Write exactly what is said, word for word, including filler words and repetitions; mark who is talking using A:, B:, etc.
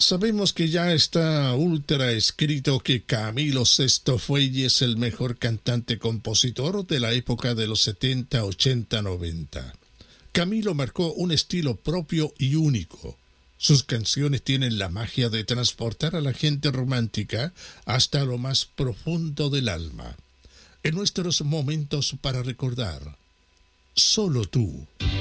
A: Sabemos que ya está ultra escrito que Camilo Sesto fue y es el mejor cantante-compositor de la época de los setenta, ochenta, noventa. Camilo marcó un estilo propio y único. Sus canciones tienen la magia de transportar a la gente romántica hasta lo más profundo del alma. En nuestros momentos para recordar, solo tú.